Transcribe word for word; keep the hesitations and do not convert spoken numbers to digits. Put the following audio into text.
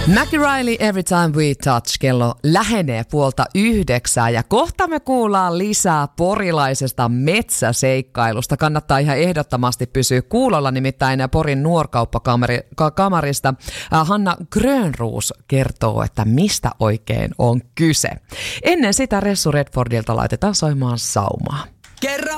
Mackie Riley, Every Time We Touch. Kello lähenee puolta yhdeksää ja kohta me kuullaan lisää porilaisesta metsäseikkailusta. Kannattaa ihan ehdottomasti pysyä kuulolla, nimittäin Porin nuorkauppakamarista Hanna Grönroos kertoo, että mistä oikein on kyse. Ennen sitä Ressu Redfordilta laitetaan soimaan saumaa. Kerran